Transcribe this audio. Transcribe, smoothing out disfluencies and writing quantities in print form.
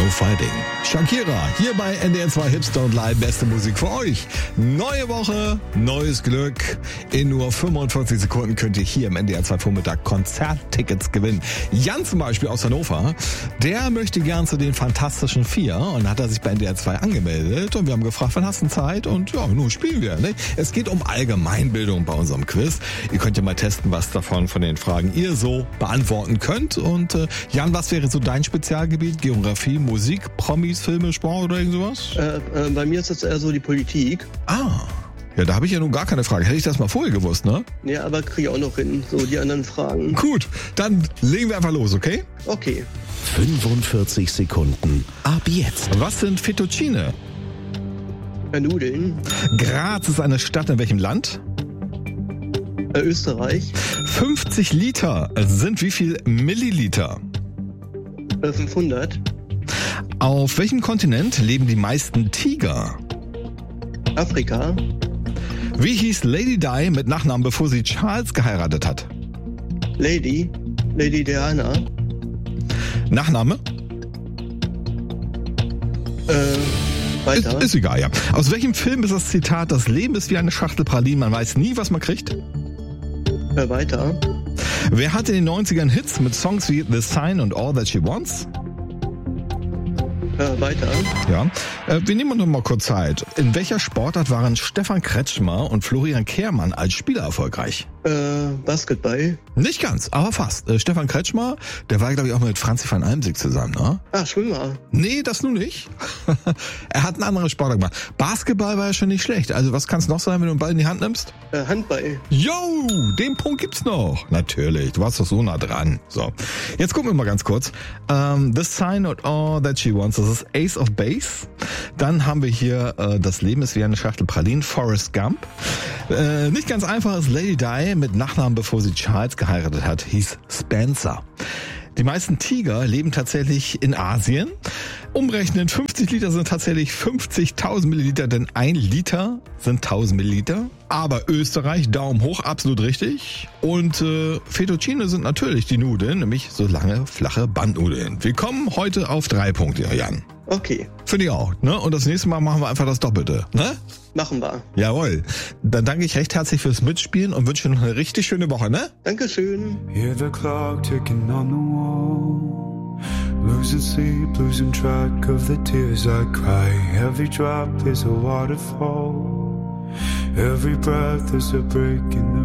Fighting. Shakira, hier bei NDR 2 Hits Don't Lie, beste Musik für euch. Neue Woche, neues Glück. In nur 45 Sekunden könnt ihr hier im NDR 2 Vormittag Konzerttickets gewinnen. Jan zum Beispiel aus Hannover, der möchte gern zu den Fantastischen Vier und hat er sich bei NDR 2 angemeldet und wir haben gefragt, wann hast du Zeit? Und ja, nun spielen wir. Ne? Es geht um Allgemeinbildung bei unserem Quiz. Ihr könnt ja mal testen, was davon von den Fragen ihr so beantworten könnt. Und Jan, was wäre so dein Spezialgebiet? Geografie, Musik, Promis, Filme, Sport oder irgend sowas? Bei mir ist das eher so die Politik. Ah, ja, da habe ich ja nun gar keine Frage. Hätte ich das mal vorher gewusst, ne? Ja, aber kriege ich auch noch hin, so die anderen Fragen. Gut, dann legen wir einfach los, okay? Okay. 45 Sekunden. Ab jetzt. Was sind Fettuccine? Nudeln. Graz ist eine Stadt in welchem Land? Österreich. 50 Liter sind wie viel Milliliter? 500. Auf welchem Kontinent leben die meisten Tiger? Afrika. Wie hieß Lady Di mit Nachnamen, bevor sie Charles geheiratet hat? Lady Diana. Nachname? Weiter. Ist egal, ja. Aus welchem Film ist das Zitat, das Leben ist wie eine Schachtel Pralinen, man weiß nie, was man kriegt? Weiter. Wer hatte in den 90ern Hits mit Songs wie The Sign und All That She Wants? Weiter. Ja. Wir nehmen uns noch mal kurz Zeit. In welcher Sportart waren Stefan Kretschmer und Florian Kehrmann als Spieler erfolgreich? Basketball. Nicht ganz, aber fast. Stefan Kretschmer, der war, glaube ich, auch mit Franzi van Almsick zusammen, ne? Ach, Schwimmer. Nee, das nun nicht. Er hat einen anderen Sportart gemacht. Basketball war ja schon nicht schlecht. Also was kann es noch sein, wenn du einen Ball in die Hand nimmst? Handball. Yo, den Punkt gibt's noch. Natürlich, du warst doch so nah dran. So, jetzt gucken wir mal ganz kurz. The Sign of All That She Wants, das ist Ace of Base. Dann haben wir hier Das Leben ist wie eine Schachtel Pralinen, Forrest Gump. Nicht ganz einfach ist Lady Di mit Nachnamen, bevor sie Charles geheiratet hat, hieß Spencer. Die meisten Tiger leben tatsächlich in Asien. Umrechnen, 50 Liter sind tatsächlich 50.000 Milliliter, denn 1 Liter sind 1000 Milliliter. Aber Österreich, Daumen hoch, absolut richtig. Und Fettuccine sind natürlich die Nudeln, nämlich so lange, flache Bandnudeln. Wir kommen heute auf 3 Punkte, Jan. Okay. Finde ich auch, ne? Und das nächste Mal machen wir einfach das Doppelte, ne? Machen wir. Jawohl. Dann danke ich recht herzlich fürs Mitspielen und wünsche noch eine richtig schöne Woche, ne? Dankeschön. Hear the clock ticking on the wall. Losing sleep, losing track of the tears I cry. Every drop is a waterfall. Every breath is a break in the